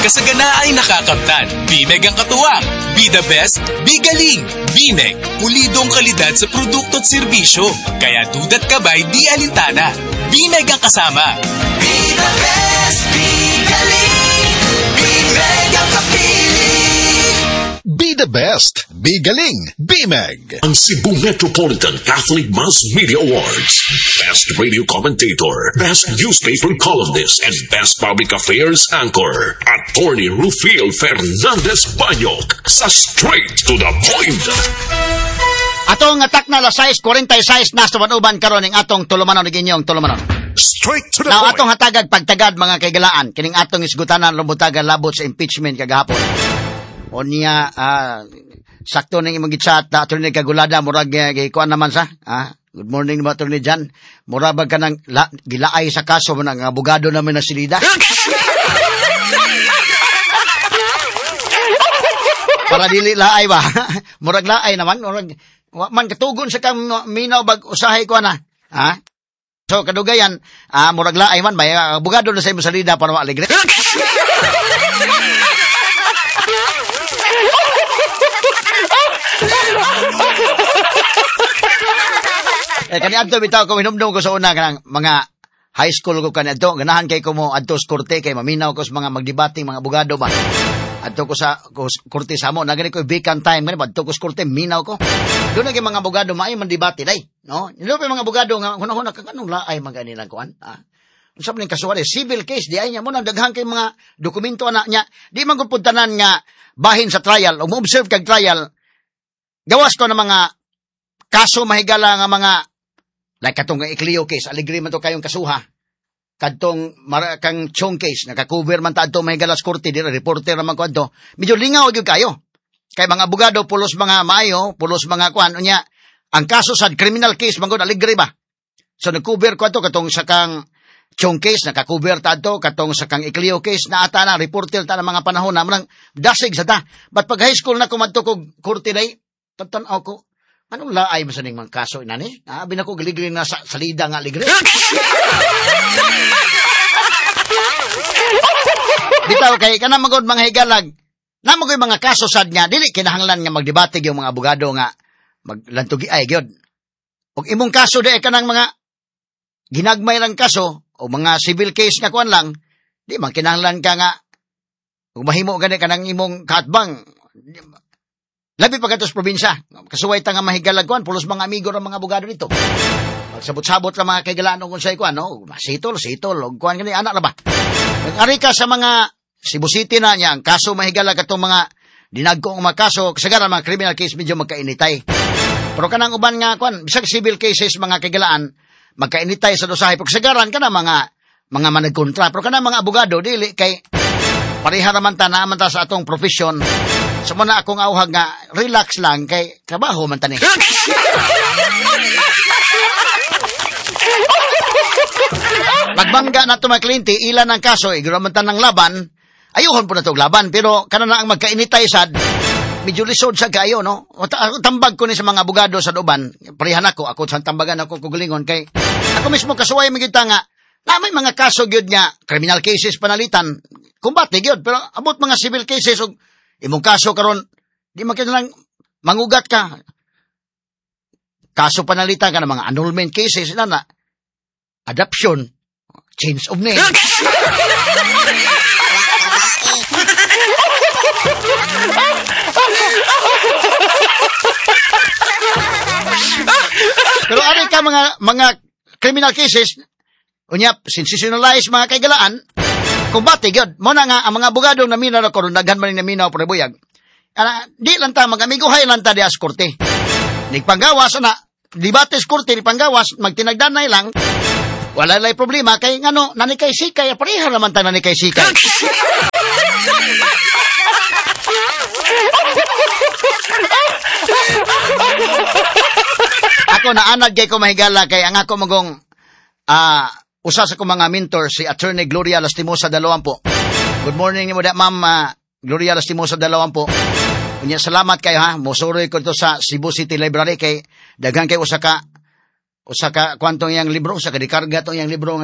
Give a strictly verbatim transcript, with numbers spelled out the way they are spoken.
kasagana ay nakakamtan. Bimeg ang katuwang. Be the best, be galing. Bimeg, pulidong kalidad sa produkto at serbisyo. Kaya dudat kabay di alintana. Bimeg ang kasama. Be the best, be galing. Bimeg ang kapili. Be the best, be galing, Bimeg. Ang Cebu Metropolitan Catholic Mass Media Awards. Best Radio Commentator, Best Newspaper Columnist, and Best Public Affairs Anchor. Attorney Rufil Fernandez Banyok sa Straight to the Point. Atong atak na alas sais forty-six na sumanuban karon ning atong tulumanon ning inyong tulumanon. Straight to the Now, Point. atong hatagag pagtagad mga kaigalaan kining atong isgutanan lumutagan labot sa impeachment kagahapon. O niya, ah, sakto nang imong gichat na attorney Kagulada, murag uh, kuan naman sa, ah, good morning naman attorney Jan, murabag ka ng la, gilaay sa kaso mo ng abogado namin na silida. Para dili laay ba? Murag laay naman, murag, man katugon sa kang minaw bag usahay ko na, ha? So, kadugayan, ah, murag laay man, may uh, abogado na sa imong salida para maaligre. Eh, kani adto bitaw ko hinumdum ko sa una kanang mga high school ko kani adto ganahan kay ko mo adto sa korte kay maminaw ko sa mga magdebating mga abogado ba. Adto ko sa ko, korte sa mo nagani ko vacant time gani adto ko sa korte minaw ko. Doon kay mga abogado maay man debate dai, no? Nilo pa mga abogado nga hunahuna kanang laay magani lang kuan. Ah. Unsa man kasuwari civil case di ay nya mo nang daghang kay mga dokumento ana nya. Di man gud tanan nga bahin sa trial o mo-observe kag trial. Gawas ko na mga kaso mahigala nga mga like katong Ecleo case, aligri man to kayong kasuha. Kadtong kang Chong case, nakakover man ta adto mahigala sa korte, di reporter naman ko adto. Medyo lingaw gyud kayo. Kay mga abogado pulos mga maayo, pulos mga kuan unya. Ang kaso sa criminal case man gud aligri ba. So nagcover ko adto katong sa kang Chong case, nakakover ta adto katong sa kang Ecleo case na ata na reporter ta ng mga panahon na man dasig sa ta. But pag high school na kumadto ko korte dai, tatan-aw ko. Anong laay mo sa ning mga kaso inani? Ah, binako giligri na sa salida nga ligri. Bitaw kay kana magod mga higalag. Namo koy mga kaso sad nga dili kinahanglan nga magdebate gyud mga abogado nga maglantugi ay gyud. Ug imong kaso di kanang mga ginagmay lang kaso o mga civil case nga kuan lang, di man kinahanglan ka nga ug mahimo gani kanang imong katbang. Labi pa katos probinsya. Kasuway ta nga mahigalag kuan, pulos mga amigo ng mga abogado dito. Magsabot-sabot ra mga kaigalaan kung say kuan, no? Masitol, sitol, og kuan gani anak ra ba. Nag-ari ka sa mga Cebu City na niya, ang kaso mahigalag atong mga dinagkong mga kaso, kasagaran mga criminal case medyo magkainitay. Pero kanang uban nga kuan, bisag civil cases mga kaigalaan, magkainitay sa dosahay. Pero kasagaran kana mga mga managkontra. Pero kanang mga abogado dili kay pareha naman ta naman ta sa atong profession. So muna akong auhag nga, relax lang, kay trabaho man tani. Magbangga na ito mga kliyente, ilan ang kaso, iguro man tanang laban, ayuhon po na itong laban, pero kanan na ang magkainitay sad, medyo lisod sa kayo, no? O, tambag ko ni sa mga abogado sa doban, parihan ako, ako sa tambagan ako kugulingon, kay ako mismo kasuway magita nga, na may mga kaso gyud nga, criminal cases panalitan, kumbate gyud, pero abot mga civil cases, o imong kaso karon di makinalang mangugat ka. Kaso panalitan ka ng mga annulment cases na na adoption, change of name. Pero ano ka mga mga criminal cases unya sensationalize mga kaigalaan. Kumbati gyud mo na nga ang mga abogado na minaw na karon daghan man ni minaw pre buyag. Ana di lang ta magamigohay lang ta di as korte. Nigpanggawas na debate sa korte ni panggawas magtinagdanay lang. Wala lay problema kay ngano nani kay sikay pareha naman ta nani kay sikay. Ako na anad kay ko mahigala kay ang ako magong ah uh, usa sa ko mga mentor, si Attorney Gloria Lastimosa Dalawampo. Good morning mo da, Ma'am uh, Gloria Lastimosa Dalawampo. Unya salamat kayo ha. Mosuroy ko to sa Cebu City Library kay daghan kay usa ka usa ka kwantong yang libro, usa ka dikarga tong yang libro nga